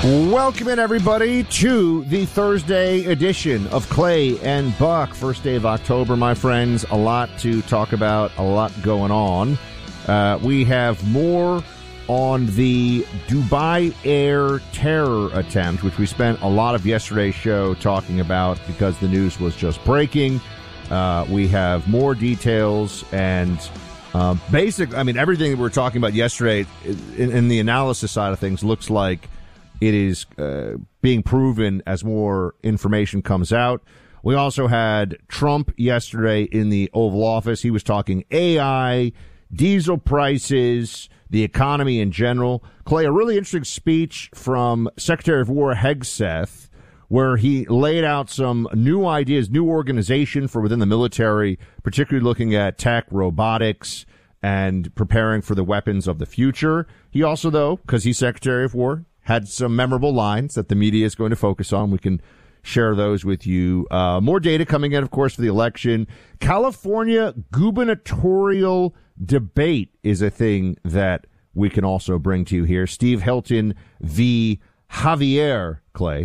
Welcome in, everybody, to the Thursday edition of Clay and Buck. First day of October, my friends. A lot to talk about, a lot going on. We have more on the Dubai Air terror attempt, which we spent a lot of yesterday's show talking about because the news was just breaking. We have more details and everything that we were talking about yesterday in the analysis side of things looks like it is being proven as more information comes out. We also had Trump yesterday in the Oval Office. He was talking AI, diesel prices, the economy in general. Clay, a really interesting speech from Secretary of War Hegseth, where he laid out some new ideas, new organization for within the military, particularly looking at tech, robotics, and preparing for the weapons of the future. He also, though, because he's Secretary of War, had some memorable lines that the media is going to focus on. We can share those with you. More data coming in, of course, for the election. California gubernatorial debate is a thing that we can also bring to you here. Steve Hilton v. Javier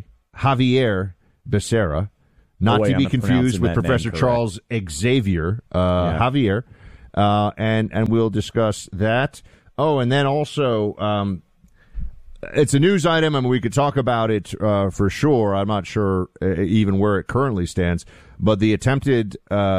Becerra, not to be confused with Professor Charles Xavier Javier. And we'll discuss that. Oh, and then also, it's a news item, and we could talk about it for sure. I'm not sure even where it currently stands, but the attempted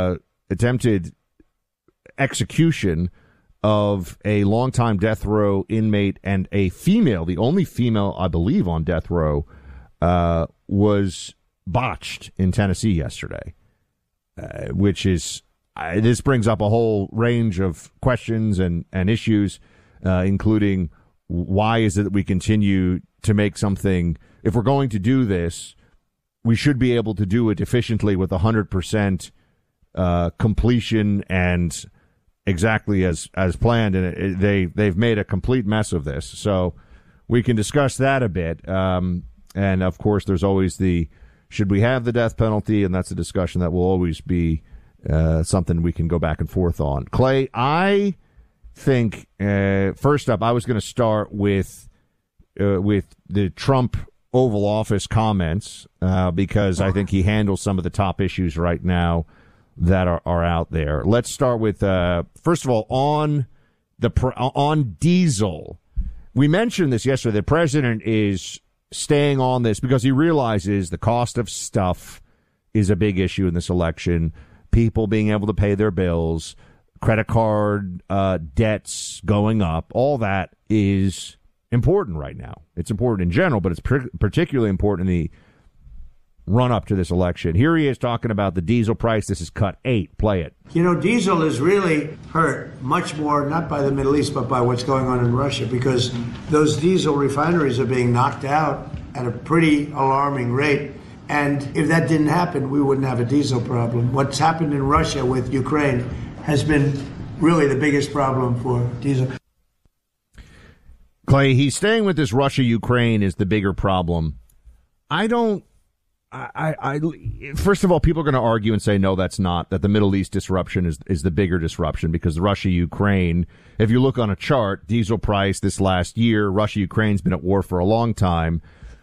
execution of a longtime death row inmate and a female, the only female, I believe, on death row, was botched in Tennessee yesterday, which is this brings up a whole range of questions and issues, including why is it that we continue to make something, if we're going to do this, we should be able to do it efficiently with 100% completion and exactly as planned. And they've made a complete mess of this. So we can discuss that a bit. And, of course, there's always should we have the death penalty? And that's a discussion that will always be something we can go back and forth on. Clay, I think first up, I was going to start with the Trump Oval Office comments because I think he handles some of the top issues right now that are out there. Let's start with first of all on diesel. We mentioned this yesterday. The president is staying on this because he realizes the cost of stuff is a big issue in this election. People being able to pay their bills, credit card debts going up, all that is important right now. It's important in general, but it's particularly important in the run-up to this election. Here he is talking about the diesel price. This is cut 8. Play it. You know, diesel is really hurt much more, not by the Middle East, but by what's going on in Russia, because those diesel refineries are being knocked out at a pretty alarming rate. And if that didn't happen, we wouldn't have a diesel problem. What's happened in Russia with Ukraine has been really the biggest problem for diesel. Clay, he's staying with this Russia-Ukraine is the bigger problem. First of all, people are going to argue and say, no, that's not, that the Middle East disruption is the bigger disruption because Russia-Ukraine, if you look on a chart, diesel price this last year, Russia-Ukraine's been at war for a long time.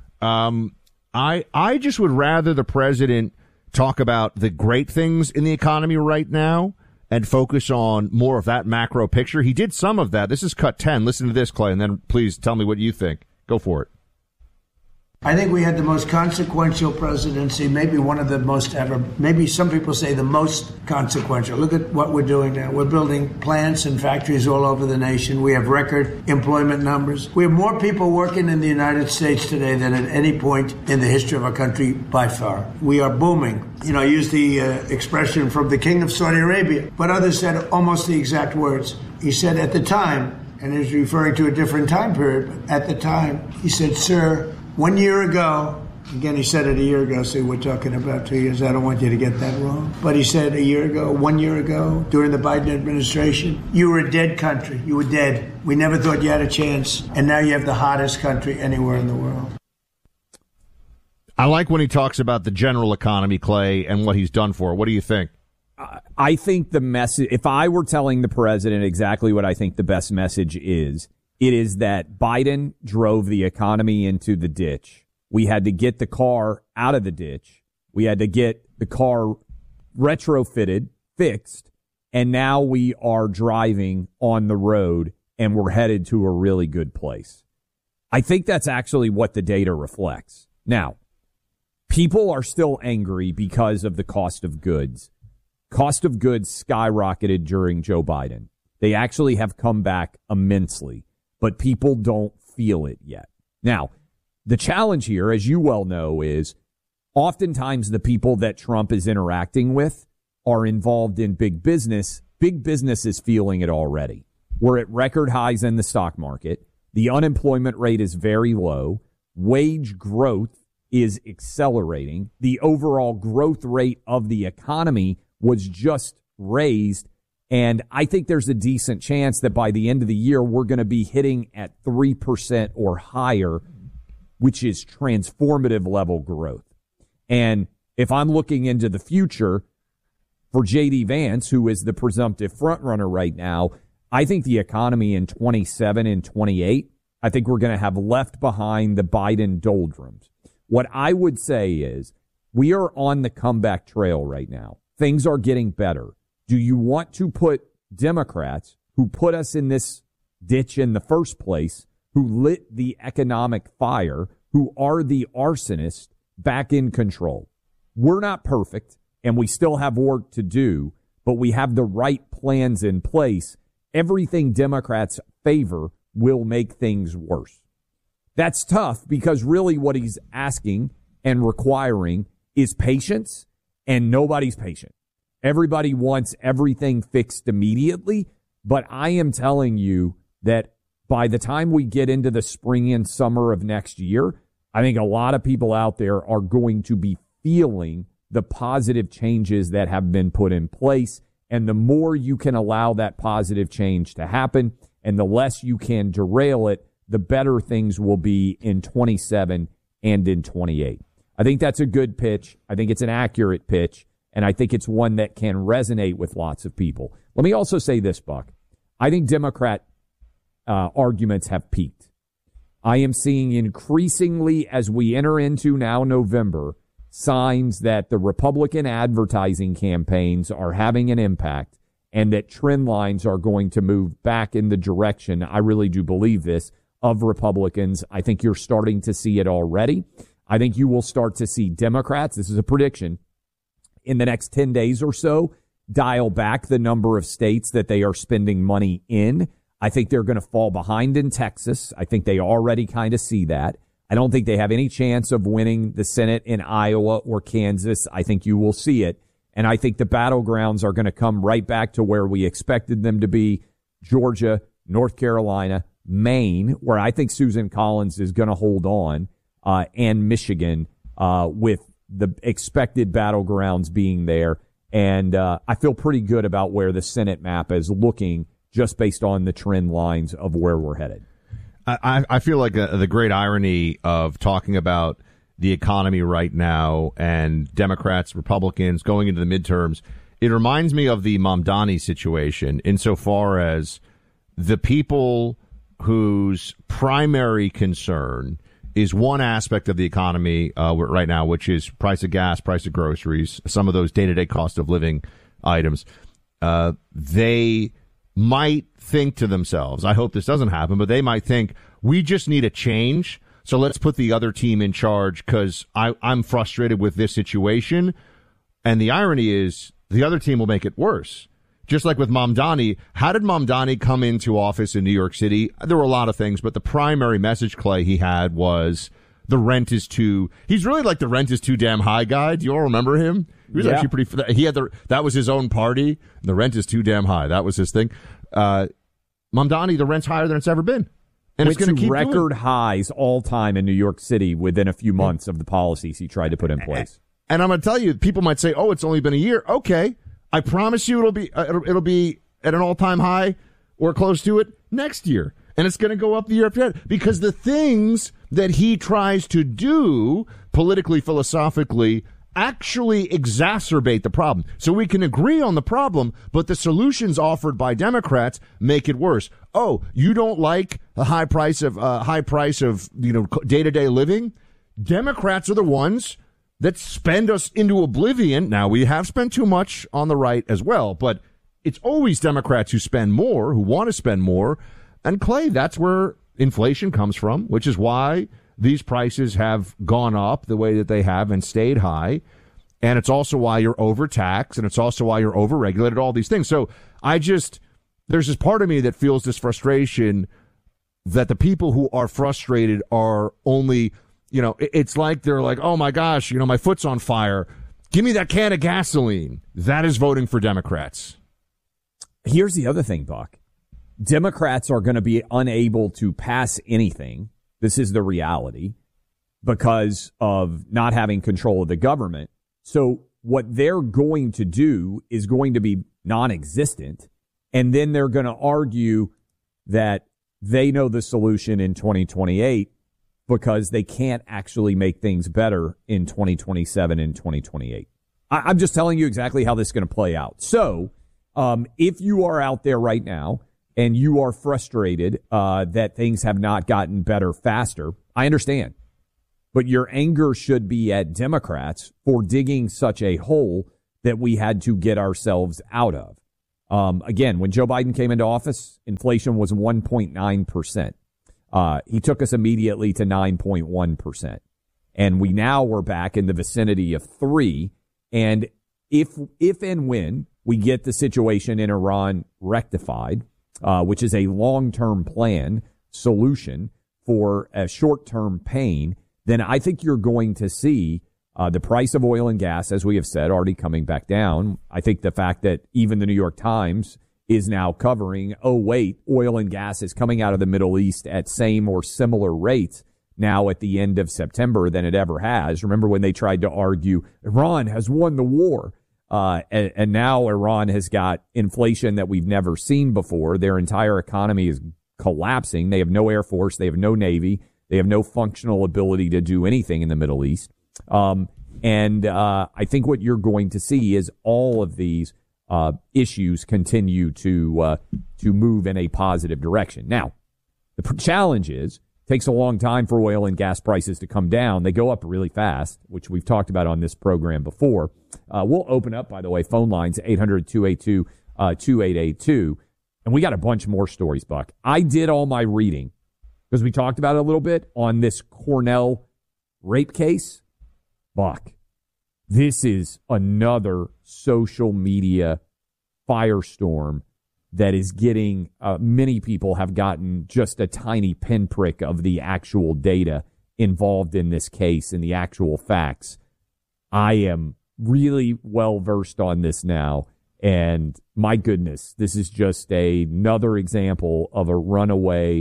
I just would rather the president talk about the great things in the economy right now and focus on more of that macro picture. He did some of that. This is cut 10. Listen to this, Clay, and then please tell me what you think. Go for it. I think we had the most consequential presidency, maybe one of the most ever, maybe some people say the most consequential. Look at what we're doing now. We're building plants and factories all over the nation. We have record employment numbers. We have more people working in the United States today than at any point in the history of our country by far. We are booming. You know, I use the expression from the King of Saudi Arabia, but others said almost the exact words. He said at the time, and he's referring to a different time period, but at the time, he said, sir, 1 year ago, again, he said it a year ago, so we're talking about 2 years. I don't want you to get that wrong. But he said a year ago, 1 year ago, during the Biden administration, you were a dead country. You were dead. We never thought you had a chance. And now you have the hottest country anywhere in the world. I like when he talks about the general economy, Clay, and what he's done for it. What do you think? I think the message, if I were telling the president exactly what I think the best message is, It is that Biden drove the economy into the ditch. We had to get the car out of the ditch. We had to get the car retrofitted, fixed, and now we are driving on the road and we're headed to a really good place. I think that's actually what the data reflects. Now, people are still angry because of the cost of goods. Cost of goods skyrocketed during Joe Biden. They actually have come back immensely, but people don't feel it yet. Now, the challenge here, as you well know, is oftentimes the people that Trump is interacting with are involved in big business. Big business is feeling it already. We're at record highs in the stock market. The unemployment rate is very low. Wage growth is accelerating. The overall growth rate of the economy was just raised. And I think there's a decent chance that by the end of the year, we're going to be hitting at 3% or higher, which is transformative level growth. And if I'm looking into the future for J.D. Vance, who is the presumptive frontrunner right now, I think the economy in 27 and 28, I think we're going to have left behind the Biden doldrums. What I would say is we are on the comeback trail right now. Things are getting better. Do you want to put Democrats who put us in this ditch in the first place, who lit the economic fire, who are the arsonists, back in control? We're not perfect, and we still have work to do, but we have the right plans in place. Everything Democrats favor will make things worse. That's tough because really what he's asking and requiring is patience, and nobody's patient. Everybody wants everything fixed immediately, but I am telling you that by the time we get into the spring and summer of next year, I think a lot of people out there are going to be feeling the positive changes that have been put in place. And the more you can allow that positive change to happen and the less you can derail it, the better things will be in 27 and in 28. I think that's a good pitch. I think it's an accurate pitch. And I think it's one that can resonate with lots of people. Let me also say this, Buck. I think Democrat arguments have peaked. I am seeing increasingly, as we enter into now November, signs that the Republican advertising campaigns are having an impact and that trend lines are going to move back in the direction, I really do believe this, of Republicans. I think you're starting to see it already. I think you will start to see Democrats, this is a prediction, in the next 10 days or so, dial back the number of states that they are spending money in. I think they're going to fall behind in Texas. I think they already kind of see that. I don't think they have any chance of winning the Senate in Iowa or Kansas. I think you will see it. And I think the battlegrounds are going to come right back to where we expected them to be, Georgia, North Carolina, Maine, where I think Susan Collins is going to hold on, and Michigan, with the expected battlegrounds being there. And I feel pretty good about where the Senate map is looking just based on the trend lines of where we're headed. I feel like the great irony of talking about the economy right now and Democrats, Republicans going into the midterms, it reminds me of the Mamdani situation insofar as the people whose primary concern is one aspect of the economy right now, which is price of gas, price of groceries, some of those day-to-day cost of living items. They might think to themselves, I hope this doesn't happen, but they might think, we just need a change, so let's put the other team in charge because I'm frustrated with this situation. And the irony is the other team will make it worse. Just like with Mamdani, how did Mamdani come into office in New York City? There were a lot of things, but the primary message, Clay, he had was the rent is too, he's really like the rent is too damn high guy. Do you all remember him? He was actually pretty, he had that was his own party. The rent is too damn high. That was his thing. Mamdani, the rent's higher than it's ever been. And it's going to keep record highs all time in New York City within a few months of the policies he tried to put in place. And I'm going to tell you, people might say, oh, it's only been a year. Okay. I promise you it'll be at an all-time high or close to it next year. And it's going to go up the year after that because the things that he tries to do politically, philosophically, actually exacerbate the problem. So we can agree on the problem, but the solutions offered by Democrats make it worse. Oh, you don't like the high price of day-to-day living? Democrats are the ones that spend us into oblivion. Now, we have spent too much on the right as well, but it's always Democrats who spend more, who want to spend more. And Clay, that's where inflation comes from, which is why these prices have gone up the way that they have and stayed high. And it's also why you're overtaxed, and it's also why you're overregulated, all these things. So there's this part of me that feels this frustration that the people who are frustrated are only, it's like they're like, oh my gosh, my foot's on fire. Give me that can of gasoline. That is voting for Democrats. Here's the other thing, Buck. Democrats are going to be unable to pass anything. This is the reality because of not having control of the government. So what they're going to do is going to be non-existent. And then they're going to argue that they know the solution in 2028 because they can't actually make things better in 2027 and 2028. I'm just telling you exactly how this is going to play out. So if you are out there right now and you are frustrated that things have not gotten better faster, I understand. But your anger should be at Democrats for digging such a hole that we had to get ourselves out of. Again, when Joe Biden came into office, inflation was 1.9%. He took us immediately to 9.1%. And we now we're back in the vicinity of 3%. And if and when we get the situation in Iran rectified, which is a long-term plan solution for a short-term pain, then I think you're going to see the price of oil and gas, as we have said, already coming back down. I think the fact that even the New York Times is now covering, oil and gas is coming out of the Middle East at same or similar rates now at the end of September than it ever has. Remember when they tried to argue Iran has won the war? And now Iran has got inflation that we've never seen before. Their entire economy is collapsing. They have no air force. They have no navy. They have no functional ability to do anything in the Middle East. And I think what you're going to see is all of these issues continue to move in a positive direction. Now, the challenge is it takes a long time for oil and gas prices to come down. They go up really fast, which we've talked about on this program before. We'll open up, by the way, phone lines 800-282-2882. And we got a bunch more stories, Buck. I did all my reading because we talked about it a little bit on this Cornell rape case. Buck, this is another social media firestorm that is getting, many people have gotten just a tiny pinprick of the actual data involved in this case and the actual facts. I am really well versed on this now. And my goodness, this is just another example of a runaway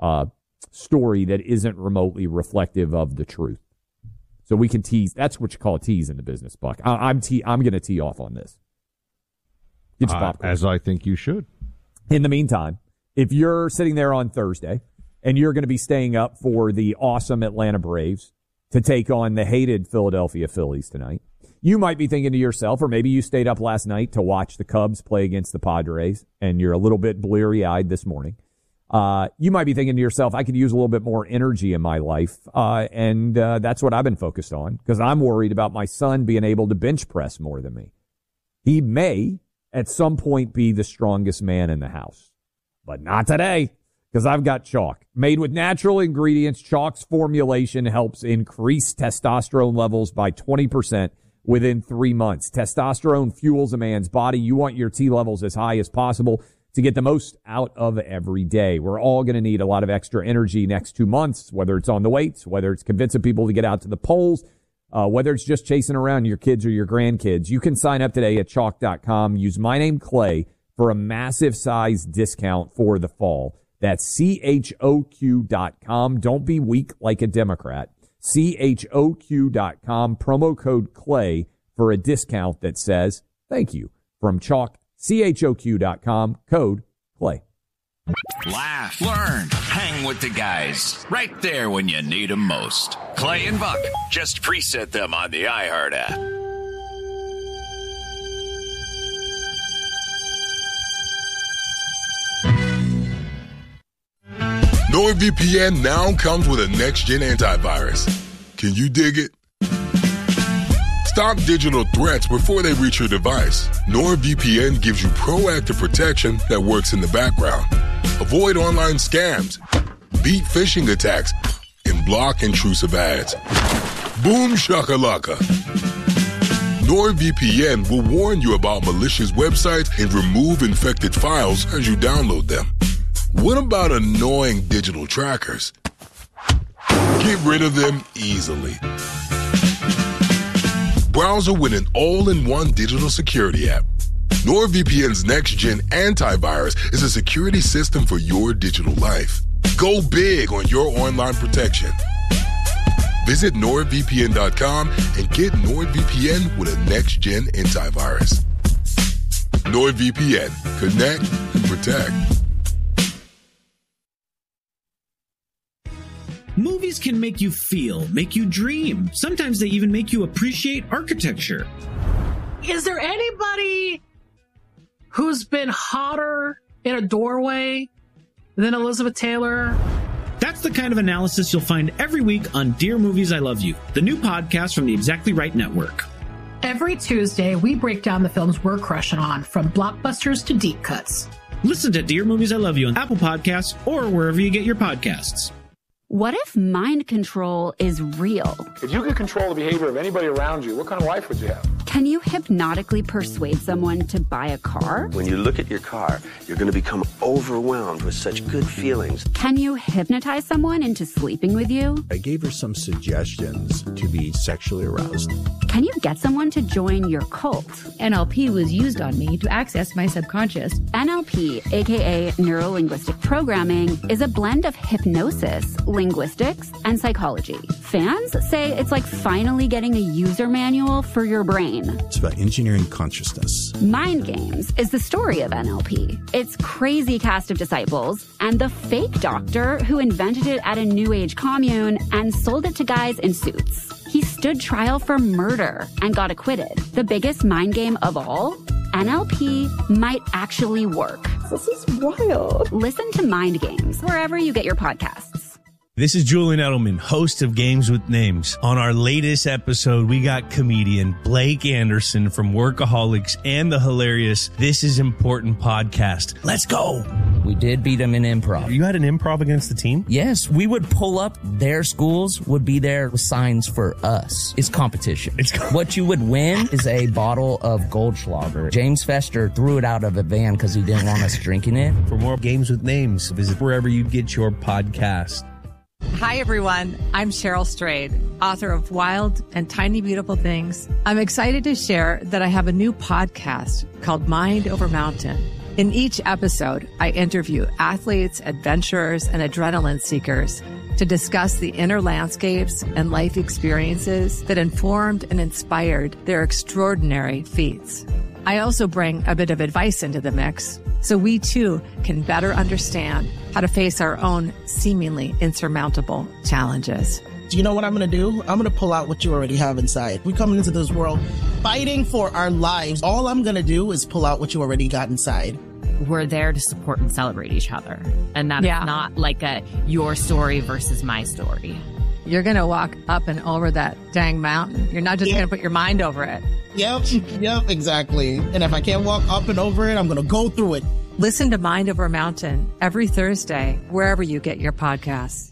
story that isn't remotely reflective of the truth. So we can tease. That's what you call a tease in the business, Buck. I'm going to tee off on this. Get your popcorn. As I think you should. In the meantime, if you're sitting there on Thursday and you're going to be staying up for the awesome Atlanta Braves to take on the hated Philadelphia Phillies tonight, you might be thinking to yourself, or maybe you stayed up last night to watch the Cubs play against the Padres and you're a little bit bleary-eyed this morning. You might be thinking to yourself, I could use a little bit more energy in my life. And that's what I've been focused on because I'm worried about my son being able to bench press more than me. He may at some point be the strongest man in the house, but not today because I've got Chalk. Made with natural ingredients, Chalk's formulation helps increase testosterone levels by 20% within 3 months. Testosterone fuels a man's body. You want your T levels as high as possible to get the most out of every day. We're all going to need a lot of extra energy next 2 months, whether it's on the weights, whether it's convincing people to get out to the polls, whether it's just chasing around your kids or your grandkids. You can sign up today at chalk.com. Use my name, Clay, for a massive size discount for the fall. That's CHOQ.com. Don't be weak like a Democrat. CHOQ.com. Promo code Clay for a discount that says thank you from Chalk. CHOQ.com, code Clay. Laugh, learn, hang with the guys. Right there when you need them most. Clay and Buck. Just preset them on the iHeart app. NordVPN now comes with a next-gen antivirus. Can you dig it? Stop digital threats before they reach your device. NordVPN gives you proactive protection that works in the background. Avoid online scams, beat phishing attacks, and block intrusive ads. Boom shakalaka. NordVPN will warn you about malicious websites and remove infected files as you download them. What about annoying digital trackers? Get rid of them easily. Browser with an all-in-one digital security app. NordVPN's next-gen antivirus is a security system for your digital life. Go big on your online protection. Visit NordVPN.com and get NordVPN with a next-gen antivirus. NordVPN. Connect and protect. Movies can make you feel, make you dream. Sometimes they even make you appreciate architecture. Is there anybody who's been hotter in a doorway than Elizabeth Taylor? That's the kind of analysis you'll find every week on Dear Movies I Love You, the new podcast from the Exactly Right Network. Every Tuesday, we break down the films we're crushing on, from blockbusters to deep cuts. Listen to Dear Movies I Love You on Apple Podcasts or wherever you get your podcasts. What if mind control is real? If you could control the behavior of anybody around you, what kind of life would you have? Can you hypnotically persuade someone to buy a car? When you look at your car, you're going to become overwhelmed with such good feelings. Can you hypnotize someone into sleeping with you? I gave her some suggestions to be sexually aroused. Can you get someone to join your cult? NLP was used on me to access my subconscious. NLP, aka Neuro-Linguistic Programming, is a blend of hypnosis, linguistics, and psychology. Fans say it's like finally getting a user manual for your brain. It's about engineering consciousness. Mind Games is the story of NLP. Its crazy cast of disciples and the fake doctor who invented it at a New Age commune and sold it to guys in suits. He stood trial for murder and got acquitted. The biggest mind game of all? NLP might actually work. This is wild. Listen to Mind Games wherever you get your podcasts. This is Julian Edelman, host of Games with Names. On our latest episode, we got comedian Blake Anderson from Workaholics and the hilarious This Is Important podcast. Let's go. We did beat them in improv. You had an improv against the team? Yes, we would pull up. Their schools would be there with signs for us. It's competition. What you would win is a bottle of Goldschlager. James Fester threw it out of a van because he didn't want us drinking it. For more Games with Names, visit wherever you get your podcast. Hi, everyone. I'm Cheryl Strayed, author of Wild and Tiny Beautiful Things. I'm excited to share that I have a new podcast called Mind Over Mountain. In each episode, I interview athletes, adventurers, and adrenaline seekers to discuss the inner landscapes and life experiences that informed and inspired their extraordinary feats. I also bring a bit of advice into the mix, so we too can better understand how to face our own seemingly insurmountable challenges. Do you know what I'm going to do? I'm going to pull out what you already have inside. We're coming into this world fighting for our lives. All I'm going to do is pull out what you already got inside. We're there to support and celebrate each other. And that's not like a your story versus my story. You're going to walk up and over that dang mountain. You're not just going to put your mind over it. Yep, exactly. And if I can't walk up and over it, I'm going to go through it. Listen to Mind Over Mountain every Thursday, wherever you get your podcasts.